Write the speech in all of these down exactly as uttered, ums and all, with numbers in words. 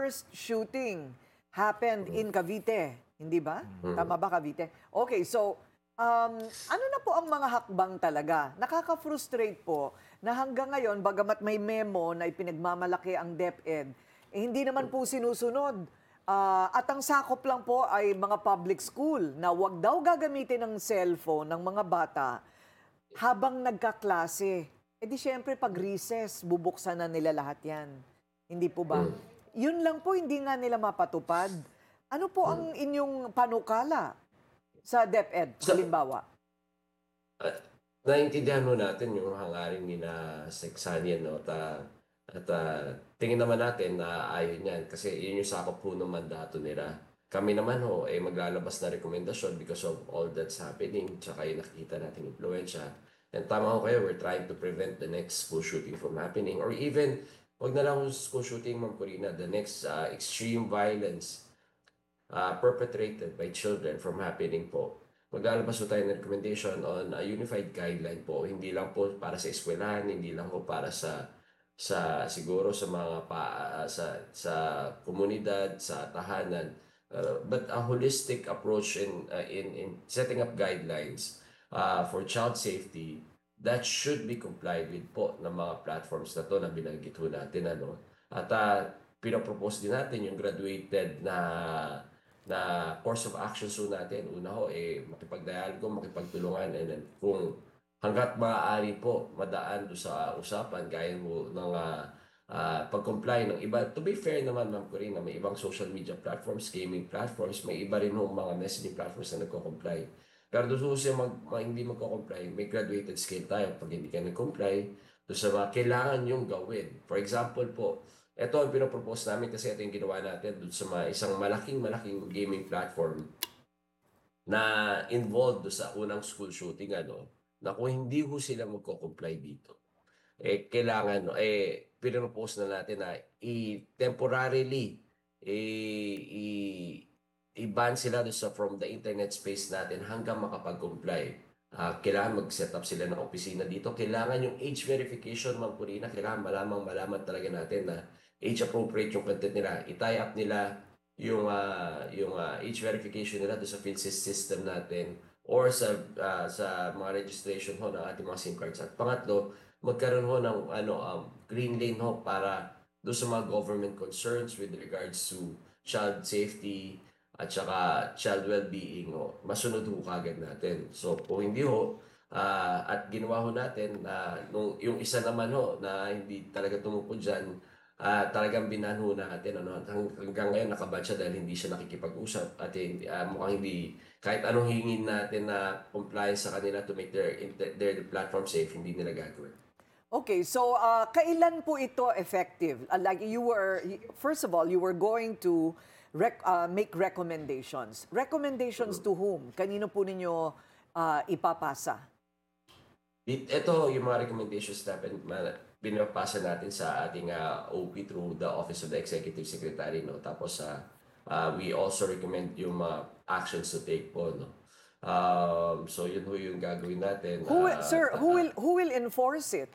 first shooting happened in Cavite, hindi ba? Tama ba, Cavite? Okay, so um, ano na po ang mga hakbang talaga? Nakaka-frustrate po na hanggang ngayon, bagamat may memo na ipinagmamalaki ang DepEd, eh, hindi naman po sinusunod. Ah, at ang sakop lang po ay mga public school na wag daw gagamitin ng cellphone ng mga bata habang nagkaklase. Eh di syempre pag recess, bubuksan na nila lahat yan. Hindi po ba? Yun lang po, hindi nga nila mapatupad. Ano po ang inyong panukala sa DepEd, So, halimbawa? uh, naiintindihan mo natin yung hangarin ni na Sexanian, no? Ta, at ah, tingin naman natin na ayon yan kasi yun yung sakop po ng mandato nila. Kami naman ho, eh, maglalabas na rekomendasyon because of all that's happening, tsaka yung nakikita nating impluensya. And tama ho kayo, we're trying to prevent the next school shooting from happening or even, wag na lang ho school shooting, Ma'am Corina, the next ah, extreme violence uh, perpetrated by children from happening po. Maglalabas po tayo ng recommendation on a unified guideline po. Hindi lang po para sa eskwelahan, hindi lang po para sa sa siguro sa mga pa, uh, sa sa komunidad, sa tahanan, uh, but a holistic approach in uh, in in setting up guidelines uh, for child safety that should be complied with po ng mga platforms na to na binanggit ho natin, ano. At uh, pinapropose din natin yung graduated na na course of action so natin. Una ho, eh, makipag-dialogo, makipagtulungan, and then kung hanggat maaari po madaan do sa usapan, gaya mo ng uh, uh, pag-comply ng iba. To be fair naman, Ma'am Corina, may ibang social media platforms, gaming platforms, may iba rin ho mga messaging platforms na nagko-comply. Pero doon siya mag, mag, hindi magko-comply, may graduated scale tayo. Pag hindi ka nag-comply, doon sa mga kailangan yung gawin. For example po, ito ang pinapropose namin kasi ito yung ginawa natin doon sa mga isang malaking-malaking gaming platform na involved doon sa unang school shooting, ano, na kung hindi ho sila magko-comply dito, eh, kailangan, no, eh, pinapropose na natin na i-temporarily, eh, i i-ban sila doon sa from the internet space natin hanggang makapag-comply. Ah, kailangan mag-set up sila ng opisina dito. Kailangan yung age verification, Ma'am Corina, kailangan malamang malaman talaga natin na age appropriate yung content nila. I-tie up nila yung ah, yung ah, age verification nila doon sa PhilSys system natin or sa ah, sa mga registration ho ng ating mga SIM cards. At pangatlo, magkaroon ho ng ano um, green lane ho para doon sa mga government concerns with regards to child safety at saka child well-being ho, masunod ho kagad natin. So kung hindi ho, ah, at ginawa ho natin na nung yung isa naman ho na hindi talaga tumupod dyan, ah, talagang binanho natin, ano, hang- hanggang ngayon nakabad siya dahil hindi siya nakikipag-usap at hindi, ah, mukhang hindi, kahit anong hingin natin na compliance sa kanila to make their, inter- their platform safe, hindi nila gagawin. Okay, so uh, kailan po ito effective? Uh, like you were, first of all, you were going to rec- uh, make recommendations. Recommendations to whom? Kanino po ninyo uh, ipapasa? It, ito yung mga recommendations na pin- ma- pinapasa natin sa ating ah, O P through the Office of the Executive Secretary, no? Tapos ah, ah, we also recommend yung mga actions to take po, no? Um, so yun ho yung gagawin natin. Who will, Ah, sir, ta- who ah, will who will enforce it?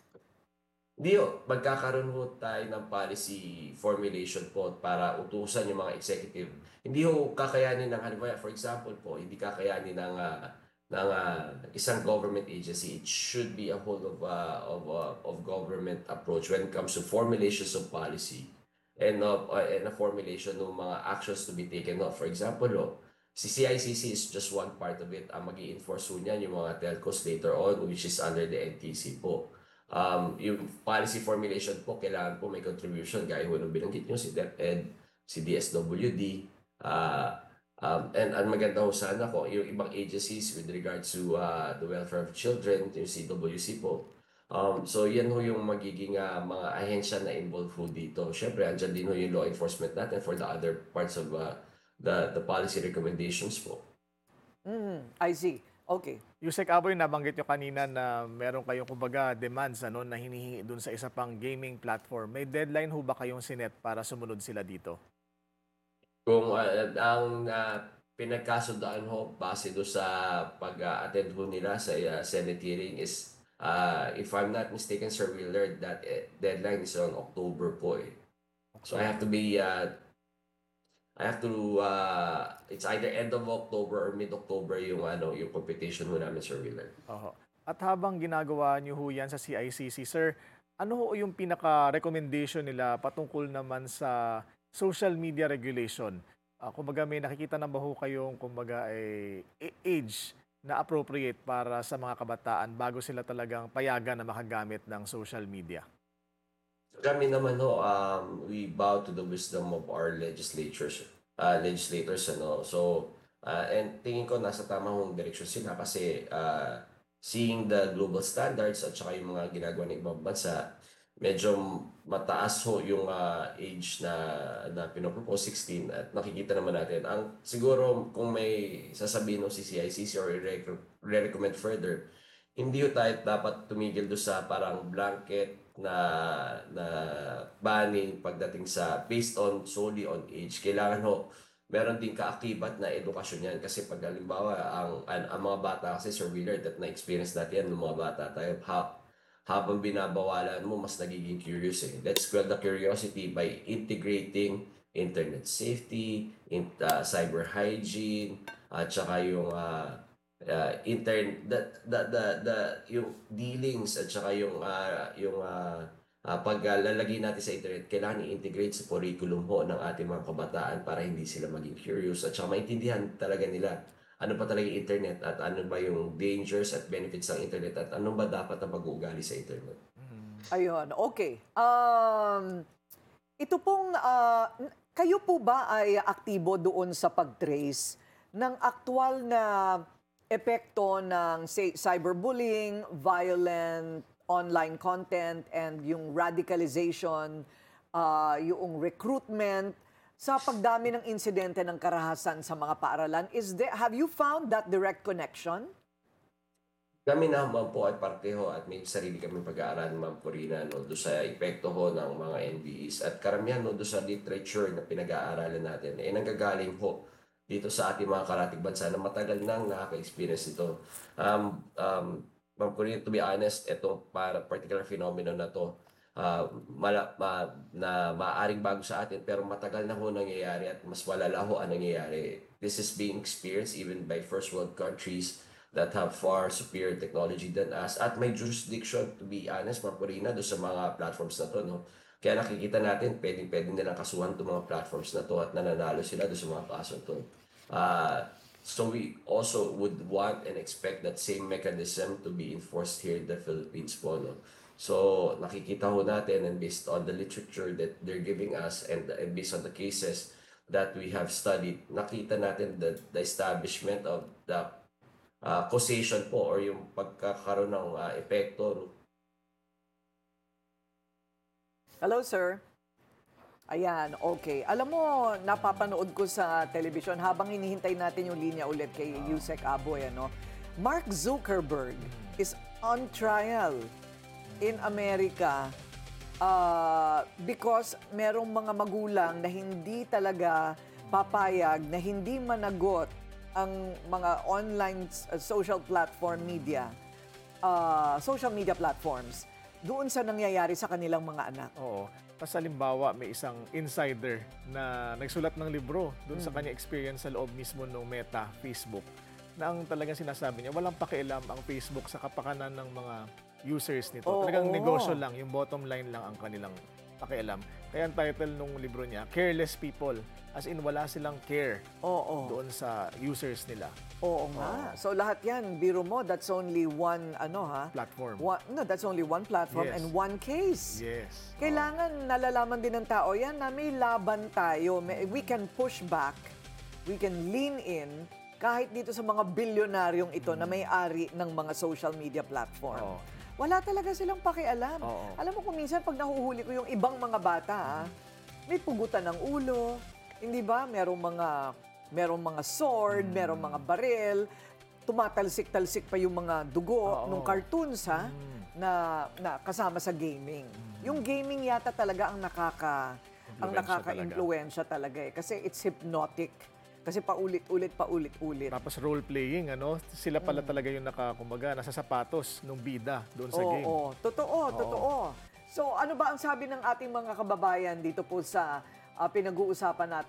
Hindi ho, magkakaroon ho tayo ng policy formulation po para utusan yung mga executive. Hindi ho kakayanin ng halimbawa, for example po, hindi kakayanin ng ah, ng ah, isang government agency. It should be a whole of ah, of ah, of government approach when it comes to formulations of policy and of ah, and a formulation ng mga actions to be taken. No? For example, ho, si C I C C is just one part of it. Ang mag-i-enforce ho niyan yung mga telcos later on, which is under the N T C po. Um, yung policy formulation po, kailangan po may contribution, gaya ho nung binanggit nyo, si DepEd, si D S W D, uh, um, and ang maganda ho sana ko, yung ibang agencies with regards to uh, the welfare of children, yung C W C po. Um, so yan ho yung magiging uh, mga ahensya na involved ho dito. Siyempre, andyan din ho yung law enforcement natin for the other parts of uh, the, the policy recommendations po. Mm, I see. Okay. Yusek Aboy, nabanggit nyo kanina na meron kayong kumbaga demands ano, na hinihingi dun sa isa pang gaming platform. May deadline ho ba kayong sinet para sumunod sila dito? Kung uh, ang uh, pinagkasundaan ho base do sa pag-attend ho nila sa uh, Senate hearing is, uh, if I'm not mistaken, sir, we learned that uh, deadline is on October po eh. So I have to be, uh, I have to, uh, it's either end of October or mid-October yung, ano, yung competition ho namin, Sir Wheeler. Oho. At habang ginagawa niyo ho yan sa C I C C, sir, ano ho yung pinaka-recommendation nila patungkol naman sa social media regulation? Ah, kumbaga may nakikita na ba ho kayong kumbaga eh, a- age na appropriate para sa mga kabataan bago sila talagang payagan na makagamit ng social media? Kami naman ho, um, we bow to the wisdom of our legislatures, uh, legislators, ano. So, uh, and tingin ko nasa tamang direksyon sila kasi uh, seeing the global standards at saka yung mga ginagawa ng ibang bansa, medyo mataas ho yung uh, age na na pinopropose, sixteen, at nakikita naman natin. Ang siguro kung may sasabihin ng C C I C C or i-recommend further, hindi ho tayo dapat tumigil do sa parang blanket na na banning pagdating sa based on solely on age. Kailangan ho meron din kaakibat na edukasyon yan kasi pag halimbawa ang, ang, ang mga bata kasi, Sir Wheeler, that na-experience natin yan ng mga bata tayo, ha, habang binabawalan mo mas nagiging curious eh. Let's quell the curiosity by integrating internet safety, in, uh, cyber hygiene, at saka yung uh, uh, intern the, the the the yung dealings at saka yung uh, yung uh, uh, paglalagay natin sa internet, kailangan i-integrate sa curriculum ho ng ating mga kabataan para hindi sila maging curious at saka maintindihan talaga nila ano pa talaga yung internet at ano ba yung dangers at benefits ng internet at ano ba dapat na pag-uugali sa internet. Ayun, okay. Um, ito pong, ah, n- kayo po ba ay aktibo doon sa pag-trace ng aktual na epekto ng say, cyberbullying, violent online content, and yung radicalization, ah, yung recruitment, sa pagdami ng insidente ng karahasan sa mga paaralan? Is there, have you found that direct connection? Kami naman po ay parteho at may sarili kami pag-aaral, Ma'am Corina, no, do sa epekto ho ng mga N B Es. At karamihan no, do sa literature na pinag-aaralan natin, eh nanggagaling ho dito sa ating mga karatig bansa na matagal nang nakaka-experience ito. Um, um, Ma'am Corina, to be honest, itong para particular phenomenon na to, uh, mala, ma, na maaaring bago sa atin, pero matagal na ho nangyayari at mas malala ho ang nangyayari. This is being experienced even by first world countries that have far superior technology than us at may jurisdiction, to be honest, Ma'am Corina, doon sa mga platforms na to, no? Kaya nakikita natin, pwedeng-pwedeng nilang kasuhan itong mga platforms na to at nananalo sila doon sa mga kaso to. Uh, so we also would want and expect that same mechanism to be enforced here in the Philippines po, no? So nakikita ho natin and based on the literature that they're giving us and, and based on the cases that we have studied, nakita natin that the establishment of the uh, causation po or yung pagkakaroon ng uh, epekto. Hello, sir. Ayan, okay. Alam mo, napapanood ko sa television habang hinihintay natin yung linya ulit kay Yusek Aboy, ano? Mark Zuckerberg is on trial in America uh, because merong mga magulang na hindi talaga papayag, na hindi managot ang mga online uh, social platform media, uh, social media platforms doon sa nangyayari sa kanilang mga anak. Oo. Tapos halimbawa, may isang insider na nagsulat ng libro doon sa kanya experience sa loob mismo ng Meta, Facebook, na ang talagang sinasabi niya, walang pakialam ang Facebook sa kapakanan ng mga users nito. Oo. Talagang negosyo lang, yung bottom line lang ang kanilang pakialam. Kaya ang title ng libro niya, Careless People. As in, wala silang care Oo. doon sa users nila. Oo nga. So lahat yan, biro mo, that's only one, ano ha? Platform. One, no, that's only one platform Yes. and one case. Yes. Kailangan nalalaman din ng tao yan na may laban tayo. May- We can push back, we can lean in, kahit dito sa mga bilyonaryong ito na may-ari ng mga social media platform. Oo. Wala talaga silang pakialam. Oo. Alam mo kung minsan pag nahuhuli ko yung ibang mga bata, ah, may pugutan ng ulo, hindi ba? Merong mga merong mga sword, Mm. merong mga baril, tumatalsik-talsik pa yung mga dugo Oo. nung cartoons ha, Mm. na, na kasama sa gaming. Yung gaming yata talaga ang nakaka ang Impluwensya nakaka-impluwensya talaga eh kasi it's hypnotic. Kasi paulit-ulit, paulit-ulit. Tapos role-playing, ano? Sila pala talaga yung naka, kumbaga, nasa sapatos nung bida doon sa Oo, game. oo. Totoo, totoo. So ano ba ang sabi ng ating mga kababayan dito po sa ah, pinag-uusapan natin?